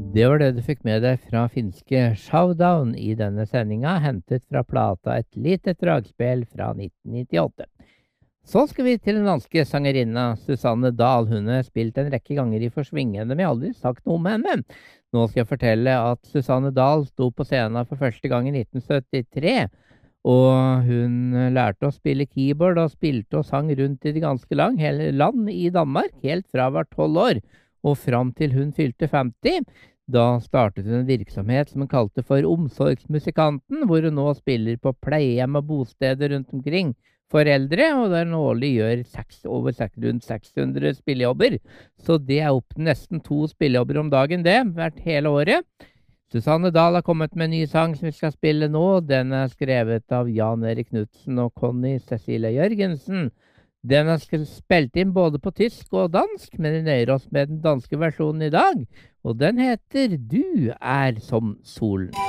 Det var det du fikk med deg fra finske Showdown i denne sendinga, hentet fra plata Et lite dragspill fra 1998. Så skal vi til den danske sangerinna Susanne Dahl. Hun har spilt en rekke ganger i Forsvingende, men jeg har aldri sagt noe om henne. Nå skal jeg fortelle at Susanne Dahl sto på scenen for første gang i 1973, og hun lærte å spille keyboard og spilte og sang rundt i det ganske hele land i Danmark, helt fra hun var 12 år og fram til hun fylte 50. Da startet hun en virksomhet som hun kalte for Omsorgsmusikanten, hvor hun nå spiller på pleiehjem og bosteder rundt omkring for eldre, og der hun årlig gjør rundt 600 spillejobber. Så det er opp til nesten 2 spillejobber om dagen, det, hvert hele året. Susanne Dahl har kommet med en ny sang som vi skal spille nå. Den er skrevet av Jan Erik Knudsen og Conny Cecilie Jørgensen. Den er spilt inn både på tysk og dansk, men vi nøyer oss med den danske versjonen i dag. Og den heter Du er som solen.